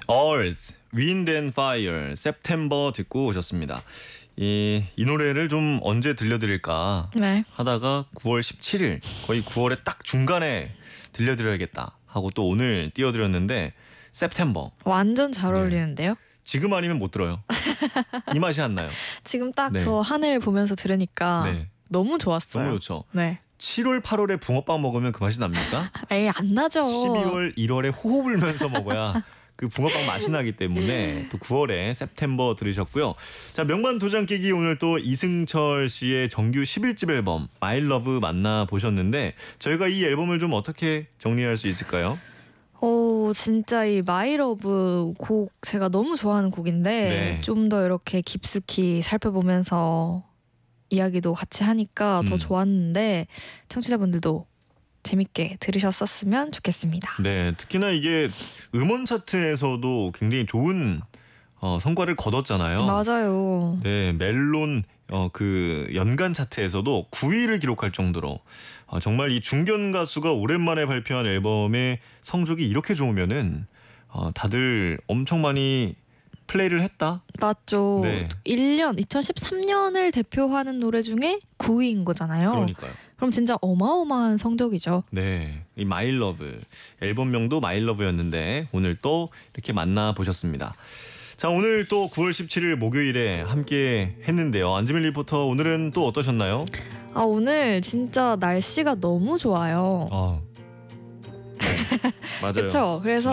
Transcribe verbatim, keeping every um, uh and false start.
Earth, Wind and Fire, September 듣고 오셨습니다. 이, 이 노래를 좀 언제 들려드릴까 네. 하다가 구월 십칠일, 거의 구월의 딱 중간에 들려드려야겠다 하고 또 오늘 띄워드렸는데 September. 완전 잘 네. 어울리는데요. 지금 아니면 못 들어요. 이 맛이 안 나요. 지금 딱 네. 저 하늘 보면서 들으니까 네. 너무 좋았어요. 너무 좋죠. 네. 칠월, 팔월에 붕어빵 먹으면 그 맛이 납니까? 에이, 안 나죠. 십이월, 일월에 호호 불면서 먹어야 그 붕어빵 맛이 나기 때문에 또 구월에 September 들으셨고요. 자, 명반 도장 깨기 오늘 또 이승철 씨의 정규 십일집 앨범 My Love 만나보셨는데 저희가 이 앨범을 좀 어떻게 정리할 수 있을까요? 오, 진짜 이 마이러브 곡 제가 너무 좋아하는 곡인데 네. 좀 더 이렇게 깊숙이 살펴보면서 이야기도 같이 하니까 더 음. 좋았는데 청취자분들도 재밌게 들으셨었으면 좋겠습니다. 네, 특히나 이게 음원 차트에서도 굉장히 좋은 어, 성과를 거뒀잖아요. 맞아요. 네, 멜론 어, 그 연간 차트에서도 구위를 기록할 정도로 어, 정말 이 중견 가수가 오랜만에 발표한 앨범의 성적이 이렇게 좋으면은 어, 다들 엄청 많이 플레이를 했다. 맞죠. 네. 일 년 이천십삼 년을 대표하는 노래 중에 구위인 거잖아요. 그러니까요. 그럼 진짜 어마어마한 성적이죠. 네, 이 My Love 앨범명도 My Love였는데 오늘 또 이렇게 만나 보셨습니다. 자, 오늘 또 구월 십칠일 목요일에 함께 했는데요. 안지민 리포터 오늘은 또 어떠셨나요? 아, 오늘 진짜 날씨가 너무 좋아요. 아, 네, 맞아요. 그렇죠. 그래서